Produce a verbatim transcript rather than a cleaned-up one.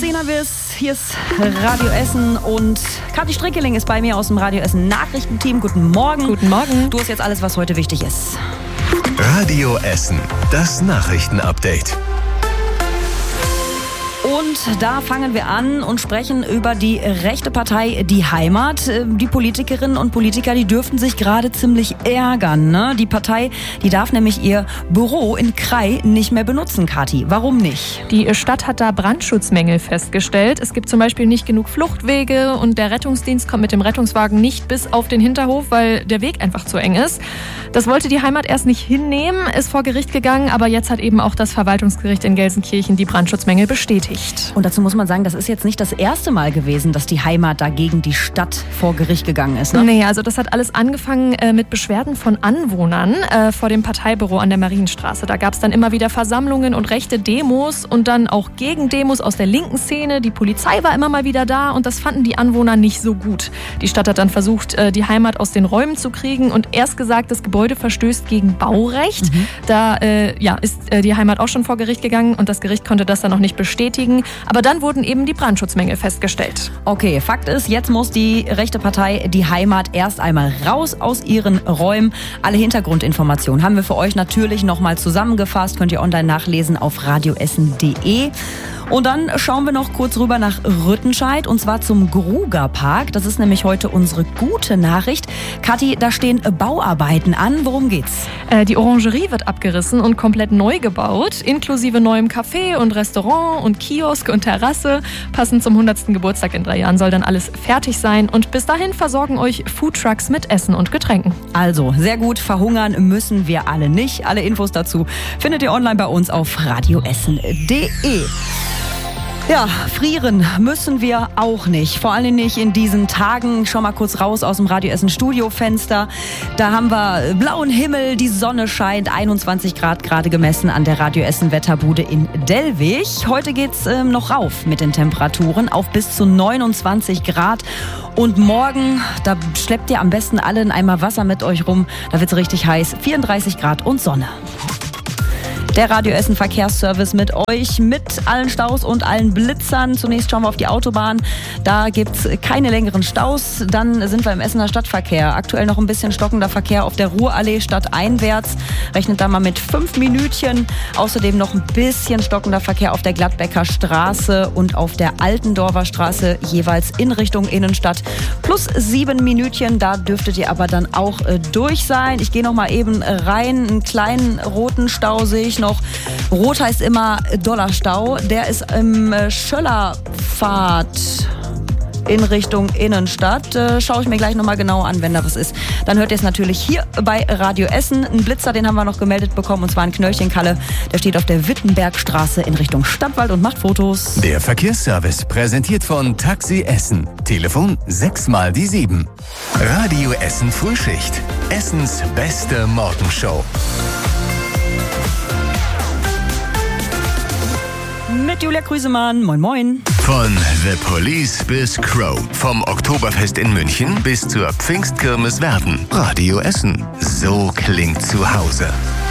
zehn haben wir es. Hier ist Radio Essen und Kathi Strickeling ist bei mir aus dem Radio Essen Nachrichtenteam. Guten Morgen. Guten Morgen. Du hast jetzt alles, was heute wichtig ist. Radio Essen, das Nachrichtenupdate. Und da fangen wir an und sprechen über die rechte Partei Die Heimat. Die Politikerinnen und Politiker, die dürften sich gerade ziemlich ärgern. Ne? Die Partei, die darf nämlich ihr Büro in Krai nicht mehr benutzen, Kathi. Warum nicht? Die Stadt hat da Brandschutzmängel festgestellt. Es gibt zum Beispiel nicht genug Fluchtwege und der Rettungsdienst kommt mit dem Rettungswagen nicht bis auf den Hinterhof, weil der Weg einfach zu eng ist. Das wollte die Heimat erst nicht hinnehmen, ist vor Gericht gegangen, aber jetzt hat eben auch das Verwaltungsgericht in Gelsenkirchen die Brandschutzmängel bestätigt. Und dazu muss man sagen, das ist jetzt nicht das erste Mal gewesen, dass die Heimat da gegen die Stadt vor Gericht gegangen ist. Ne? Nee, also das hat alles angefangen äh, mit Beschwerden von Anwohnern äh, vor dem Parteibüro an der Marienstraße. Da gab es dann immer wieder Versammlungen und rechte Demos und dann auch Gegendemos aus der linken Szene. Die Polizei war immer mal wieder da und das fanden die Anwohner nicht so gut. Die Stadt hat dann versucht, äh, die Heimat aus den Räumen zu kriegen und erst gesagt, das Gebäude verstößt gegen Baurecht. Mhm. Da äh, ja, ist äh, die Heimat auch schon vor Gericht gegangen und das Gericht konnte das dann noch nicht bestätigen. Aber dann wurden eben die Brandschutzmängel festgestellt. Okay, Fakt ist, jetzt muss die rechte Partei Die Heimat erst einmal raus aus ihren Räumen. Alle Hintergrundinformationen haben wir für euch natürlich nochmal zusammengefasst. Könnt ihr online nachlesen auf radioessen punkt de. Und dann schauen wir noch kurz rüber nach Rüttenscheid und zwar zum Grugerpark. Das ist nämlich heute unsere gute Nachricht. Kathi, da stehen Bauarbeiten an. Worum geht's? Äh, die Orangerie wird abgerissen und komplett neu gebaut, inklusive neuem Café und Restaurant und Kiosk und Terrasse. Passend zum hundertsten Geburtstag in drei Jahren soll dann alles fertig sein und bis dahin versorgen euch Foodtrucks mit Essen und Getränken. Also, sehr gut, verhungern müssen wir alle nicht. Alle Infos dazu findet ihr online bei uns auf radioessen punkt de. Ja, frieren müssen wir auch nicht. Vor allem nicht in diesen Tagen. Schau mal kurz raus aus dem Radio Essen Studiofenster. Da haben wir blauen Himmel, die Sonne scheint, einundzwanzig Grad gerade gemessen an der Radio Essen Wetterbude in Dellwig. Heute geht's ähm, noch rauf mit den Temperaturen auf bis zu neunundzwanzig Grad. Und morgen, da schleppt ihr am besten alle in Eimer Wasser mit euch rum. Da wird's richtig heiß. vierunddreißig Grad und Sonne. Der Radio Essen Verkehrsservice mit euch, mit allen Staus und allen Blitzern. Zunächst schauen wir auf die Autobahn. Da gibt's keine längeren Staus. Dann sind wir im Essener Stadtverkehr. Aktuell noch ein bisschen stockender Verkehr auf der Ruhrallee stadteinwärts. Rechnet da mal mit fünf Minütchen. Außerdem noch ein bisschen stockender Verkehr auf der Gladbecker Straße und auf der Altendorfer Straße, jeweils in Richtung Innenstadt. Plus sieben Minütchen. Da dürftet ihr aber dann auch äh, durch sein. Ich gehe noch mal eben rein. Einen kleinen roten Stau sehe ich noch. Noch. Rot heißt immer Dollarstau. Der ist im Schöllerpfad in Richtung Innenstadt. Äh, schaue ich mir gleich nochmal genau an, wenn da was ist. Dann hört ihr es natürlich hier bei Radio Essen. Ein Blitzer, den haben wir noch gemeldet bekommen, und zwar ein Knöllchenkalle. Der steht auf der Wittenbergstraße in Richtung Stadtwald und macht Fotos. Der Verkehrsservice präsentiert von Taxi Essen. Telefon sechs mal die sieben. Radio Essen Frühschicht. Essens beste Morgenshow. Mit Julia Krüsemann. Moin, moin. Von The Police bis Crow. Vom Oktoberfest in München bis zur Pfingstkirmes Werden. Radio Essen. So klingt zu Hause.